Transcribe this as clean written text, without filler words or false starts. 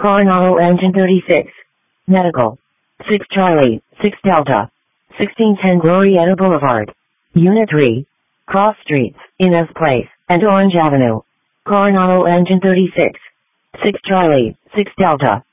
Coronado Engine 36. Medical. 6 Charlie, 6 Delta. 1610 Glorieta Boulevard. Unit 3. Cross Streets, Inez Place, and Orange Avenue. Coronado Engine 36. 6 Charlie, 6 Delta.